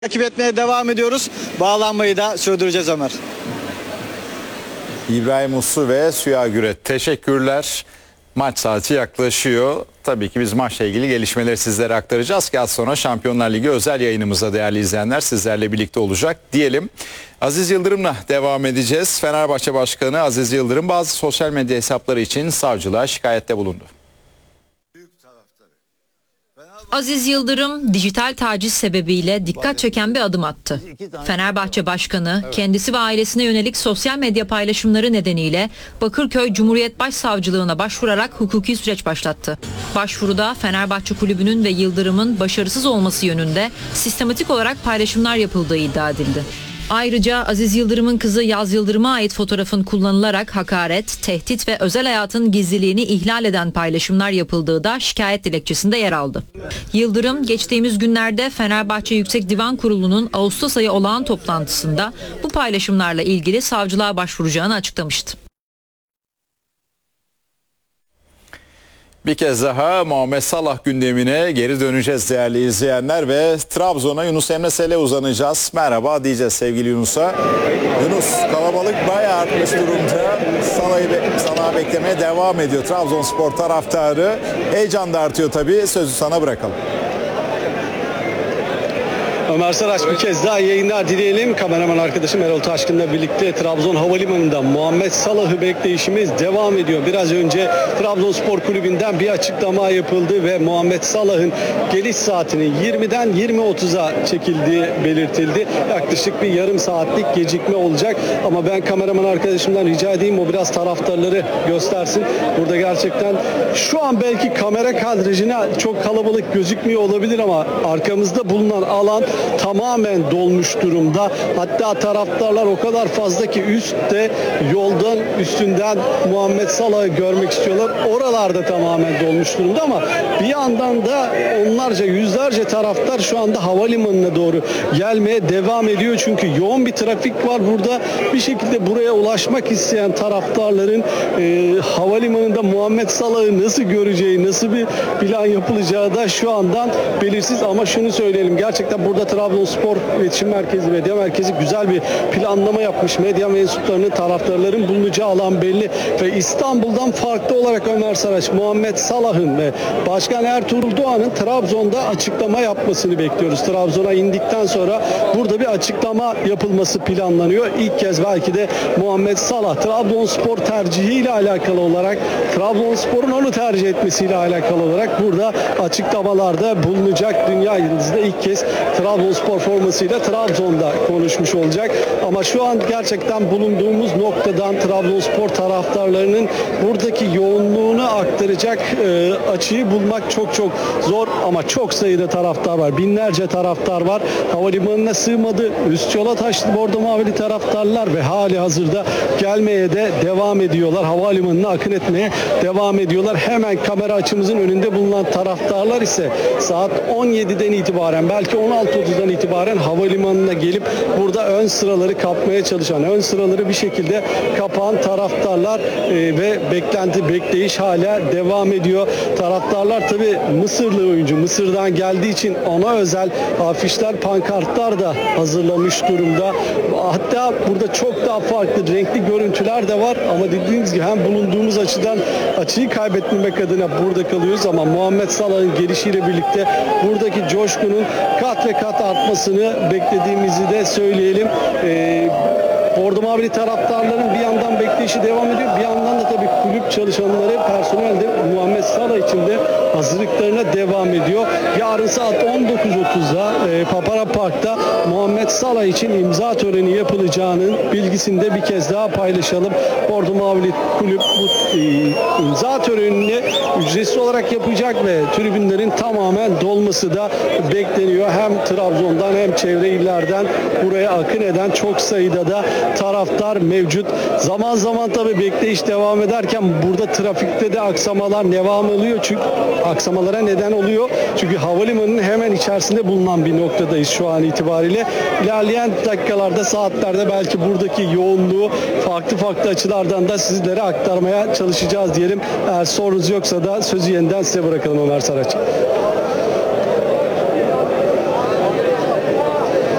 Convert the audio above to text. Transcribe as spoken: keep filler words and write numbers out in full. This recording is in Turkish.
Takip etmeye devam ediyoruz. Bağlanmayı da sürdüreceğiz Ömer. İbrahim Uslu ve Süha Güret, teşekkürler. Maç saati yaklaşıyor. Tabii ki biz maçla ilgili gelişmeleri sizlere aktaracağız ki az sonra Şampiyonlar Ligi özel yayınımızda değerli izleyenler sizlerle birlikte olacak diyelim. Aziz Yıldırım'la devam edeceğiz. Fenerbahçe Başkanı Aziz Yıldırım bazı sosyal medya hesapları için savcılığa şikayette bulundu. Aziz Yıldırım dijital taciz sebebiyle dikkat çeken bir adım attı. Fenerbahçe Başkanı kendisi ve ailesine yönelik sosyal medya paylaşımları nedeniyle Bakırköy Cumhuriyet Başsavcılığına başvurarak hukuki süreç başlattı. Başvuruda Fenerbahçe Kulübü'nün ve Yıldırım'ın başarısız olması yönünde sistematik olarak paylaşımlar yapıldığı iddia edildi. Ayrıca Aziz Yıldırım'ın kızı Yaz Yıldırım'a ait fotoğrafın kullanılarak hakaret, tehdit ve özel hayatın gizliliğini ihlal eden paylaşımlar yapıldığı da şikayet dilekçesinde yer aldı. Yıldırım geçtiğimiz günlerde Fenerbahçe Yüksek Divan Kurulu'nun Ağustos ayı olağan toplantısında bu paylaşımlarla ilgili savcılığa başvuracağını açıklamıştı. Bir kez daha Muhammed Salah gündemine geri döneceğiz değerli izleyenler ve Trabzon'a Yunus Emre Sel'e uzanacağız. Merhaba diyeceğiz sevgili Yunus'a. Yunus, kalabalık bayağı artmış durumda. Salah'ı be Salah'ı beklemeye devam ediyor Trabzonspor taraftarı. Heyecan da artıyor tabii. Sözü sana bırakalım. Ömer Saraç, bir kez daha yayınlar dileyelim. Kameraman arkadaşım Erol Taşkın'la birlikte Trabzon Havalimanı'nda Muhammed Salah'ı bekleyişimiz devam ediyor. Biraz önce Trabzonspor Kulübü'nden bir açıklama yapıldı ve Muhammed Salah'ın geliş saatinin yirmiden yirmi otuza çekildiği belirtildi. Yaklaşık bir yarım saatlik gecikme olacak ama ben kameraman arkadaşımdan rica edeyim o biraz taraftarları göstersin. Burada gerçekten şu an belki kamera kadrajına çok kalabalık gözükmüyor olabilir ama arkamızda bulunan alan tamamen dolmuş durumda. Hatta taraftarlar o kadar fazla ki üstte yoldan üstünden Muhammed Salah'ı görmek istiyorlar. Oralarda tamamen dolmuş durumda ama bir yandan da onlarca yüzlerce taraftar şu anda havalimanına doğru gelmeye devam ediyor. Çünkü yoğun bir trafik var burada. Bir şekilde buraya ulaşmak isteyen taraftarların e, havalimanında Muhammed Salah'ı nasıl göreceği, nasıl bir plan yapılacağı da şu andan belirsiz ama şunu söyleyelim. Gerçekten burada Trabzonspor İletişim Merkezi, Medya Merkezi güzel bir planlama yapmış. Medya mensuplarının, taraftarların bulunacağı alan belli ve İstanbul'dan farklı olarak Ömer Saraç, Muhammed Salah'ın ve Başkan Ertuğrul Doğan'ın Trabzon'da açıklama yapmasını bekliyoruz. Trabzon'a indikten sonra burada bir açıklama yapılması planlanıyor. İlk kez belki de Muhammed Salah Trabzonspor tercihiyle alakalı olarak, Trabzonspor'un onu tercih etmesiyle alakalı olarak burada açıklamalarda bulunacak. Dünya yıldızı da ilk kez Trabzonspor formasıyla Trabzon'da konuşmuş olacak. Ama şu an gerçekten bulunduğumuz noktadan Trabzonspor taraftarlarının buradaki yoğunluğunu aktaracak e, açıyı bulmak çok çok zor ama çok sayıda taraftar var. Binlerce taraftar var. Havalimanına sığmadı. Üst yola taştı bordo mavili taraftarlar ve hali hazırda gelmeye de devam ediyorlar. Havalimanına akın etmeye devam ediyorlar. Hemen kamera açımızın önünde bulunan taraftarlar ise saat on yediden itibaren belki on altı otuzdan itibaren havalimanına gelip burada ön sıraları kapmaya çalışan, ön sıraları bir şekilde kapan taraftarlar e, ve beklenti, bekleyiş hala devam ediyor. Taraftarlar tabi Mısırlı oyuncu, Mısır'dan geldiği için ona özel afişler, pankartlar da hazırlamış durumda. Hatta burada çok daha farklı renkli görüntüler de var ama dediğimiz gibi hem bulunduğumuz açıdan açıyı kaybetmemek adına burada kalıyoruz ama Muhammed Salah'ın gelişiyle birlikte buradaki coşkunun kat ve kat artmasını beklediğimizi de söyleyelim. Ee, Bordo Mavili taraftarların bir yandan bekleyişi devam ediyor. Bir yandan da tabii kulüp çalışanları, personel de Muhammed Salah için de hazırlıklarına devam ediyor. Yarın saat on dokuz otuzda e, Papara Park'ta Muhammed Salah için imza töreni yapılacağının bilgisini de bir kez daha paylaşalım. Bordo Mavili kulüp bu e, imza törenini ücretsiz olarak yapacak ve tribünlerin tamamen dolması da bekleniyor. Hem Trabzon'dan hem çevre illerden buraya akın eden çok sayıda da taraftar mevcut. Zaman zaman tabii bekleyiş devam ederken burada trafikte de aksamalar devam oluyor. Çünkü aksamalara neden oluyor. Çünkü havalimanının hemen içerisinde bulunan bir noktadayız şu an itibariyle. İlerleyen dakikalarda, saatlerde belki buradaki yoğunluğu farklı farklı açılardan da sizlere aktarmaya çalışacağız diyelim. Eğer sorunuz yoksa da sözü yeniden size bırakalım Ömer Saraç.